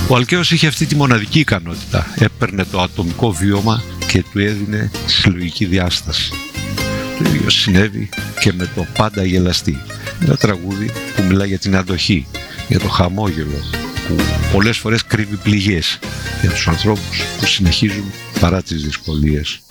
Ο Αλκαίος είχε αυτή τη μοναδική ικανότητα. Έπαιρνε το ατομικό βίωμα και του έδινε συλλογική διάσταση. Το ίδιο συνέβη και με το «Πάντα γελαστή». Ένα τραγούδι που μιλά για την αντοχή, για το χαμόγελο, που πολλές φορές κρύβει πληγές για τους ανθρώπους που συνεχίζουν παρά τις δυσκολίες.